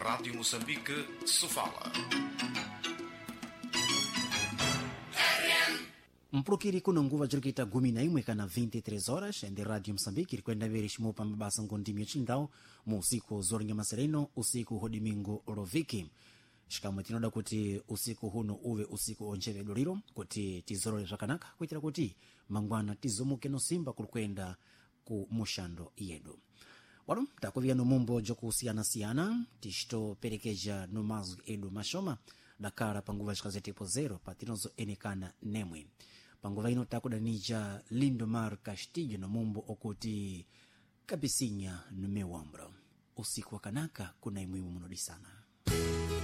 Rádio Moçambique, Sofala. Mpulukiri kuno nguva cirikita 11 kana 23 horas ndi Radio Moçambique irikwenda vere ximupa mabasa ngondimio cindau mu usiku zoringa masereno usiku hodimingo roviki xikamwe tinoda kuti usiku huno uve usiku onchevedwa liro kuti tizolole zvakanaka kuitira kuti mangwana tizomuke nosimba kulikwenda ku mushando yedu. Walo takuvia no mumbo jokusiyana-siyana tixitoperekeja no mazwi edu maxoma dakala panguva xikazetepo zero patinozo enekana nemwe panguva ino takudanija Lindomar Castillo no mumbo okuti Cabecinha no meu ombro. Usiku wakanaka kuna imwimu munodisana.